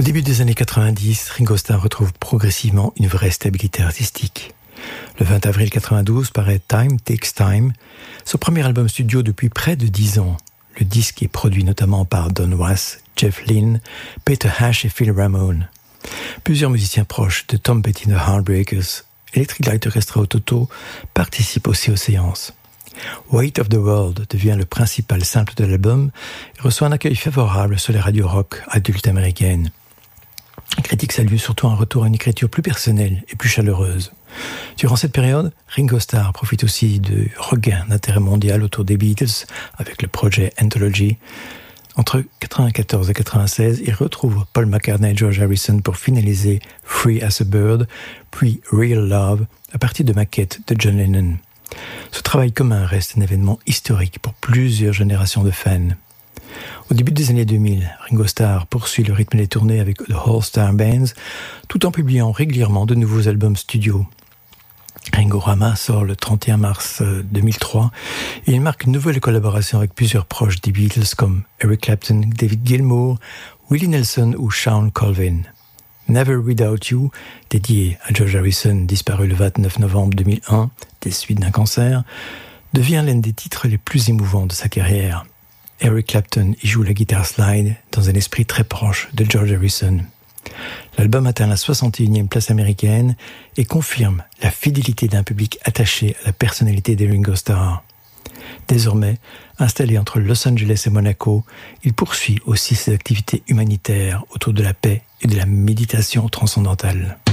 Au début des années 90, Ringo Starr retrouve progressivement une vraie stabilité artistique. Le 20 avril 92 paraît Time Takes Time, son premier album studio depuis près de 10 ans. Le disque est produit notamment par Don Was, Jeff Lynne, Peter Hash et Phil Ramone. Plusieurs musiciens proches de Tom Petty and the Heartbreakers, Electric Light Orchestra au Toto, participent aussi aux séances. Weight of the World devient le principal simple de l'album et reçoit un accueil favorable sur les radios rock adultes américaines. Les critiques saluent surtout un retour à une écriture plus personnelle et plus chaleureuse. Durant cette période, Ringo Starr profite aussi de regain d'intérêt mondial autour des Beatles avec le projet Anthology. Entre 1994 et 1996, il retrouve Paul McCartney et George Harrison pour finaliser Free as a Bird, puis Real Love à partir de maquettes de John Lennon. Ce travail commun reste un événement historique pour plusieurs générations de fans. Au début des années 2000, Ringo Starr poursuit le rythme des tournées avec The All Star Bands, tout en publiant régulièrement de nouveaux albums studio. Ringorama sort le 31 mars 2003 et il marque une nouvelle collaboration avec plusieurs proches des Beatles comme Eric Clapton, David Gilmour, Willie Nelson ou Sean Colvin. Never Without You, dédié à George Harrison, disparu le 29 novembre 2001 des suites d'un cancer, devient l'un des titres les plus émouvants de sa carrière. Eric Clapton y joue la guitare slide dans un esprit très proche de George Harrison. L'album atteint la 61e place américaine et confirme la fidélité d'un public attaché à la personnalité de Ringo Starr. Désormais, installé entre Los Angeles et Monaco, il poursuit aussi ses activités humanitaires autour de la paix et de la méditation transcendantale.